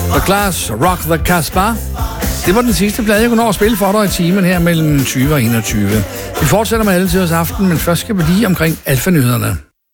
The Glass, Rock the Casbah. Det var den sidste plade, jeg kunne nå at spille for dig i timen her mellem 20 og 21. Vi fortsætter med alle tiders aften, men først skal vi lige omkring Alfa-nyhederne.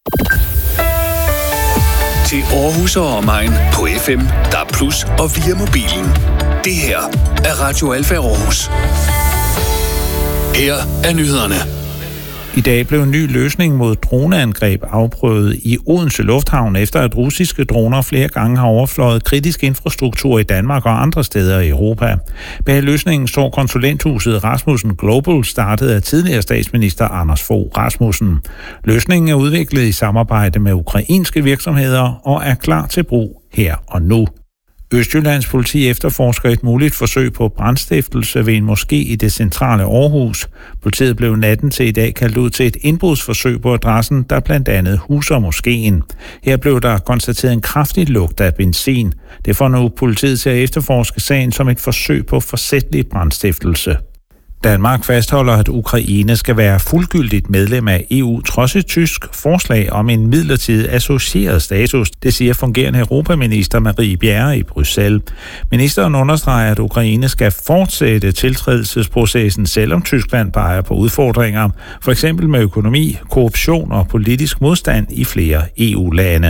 Til Aarhus og omegn på FM, DAB+ og via mobilen. Det her er Radio Alfa Aarhus. Her er nyhederne. I dag blev en ny løsning mod droneangreb afprøvet i Odense Lufthavn, efter at russiske droner flere gange har overfløjet kritisk infrastruktur i Danmark og andre steder i Europa. Bag løsningen står konsulenthuset Rasmussen Global, startet af tidligere statsminister Anders Fogh Rasmussen. Løsningen er udviklet i samarbejde med ukrainske virksomheder og er klar til brug her og nu. Østjyllands politi efterforsker et muligt forsøg på brandstiftelse ved en moské i det centrale Aarhus. Politiet blev natten til i dag kaldt ud til et indbrudsforsøg på adressen, der blandt andet huser moskéen. Her blev der konstateret en kraftig lugt af benzin. Det får nu politiet til at efterforske sagen som et forsøg på forsætlig brandstiftelse. Danmark fastholder, at Ukraine skal være fuldgyldigt medlem af EU trods et tysk forslag om en midlertidig associeret status. Det siger fungerende europaminister Marie Bjerre i Bruxelles. Ministeren understreger, at Ukraine skal fortsætte tiltrædelsesprocessen, selvom Tyskland peger på udfordringer, for eksempel med økonomi, korruption og politisk modstand i flere EU-lande.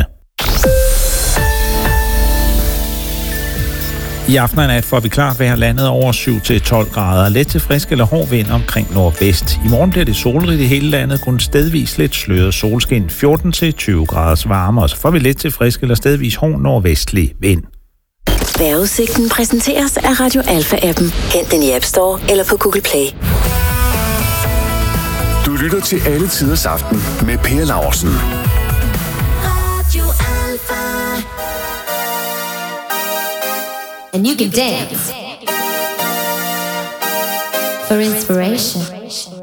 I aften og nat får vi klart vejr, landet over 7-12 grader. Let til frisk eller hård vind omkring nordvest. I morgen bliver det solrigt i hele landet, kun stedvis lidt sløret solskin. 14-20 graders varme, og så får vi let til frisk eller stedvis hård nordvestlig vind. Vejrudsigten præsenteres af Radio Alfa-appen. Hent den i App Store eller på Google Play. Du lytter til Alle Tiders Aften med Per Laursen. Radio Alfa. And you can dance for inspiration.